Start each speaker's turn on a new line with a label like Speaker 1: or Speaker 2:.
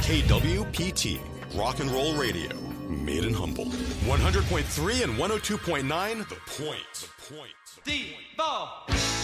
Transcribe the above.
Speaker 1: KWPT, Rock and Roll Radio, made in Humboldt. 100.3 and 102.9, The Point.
Speaker 2: Steve Ball.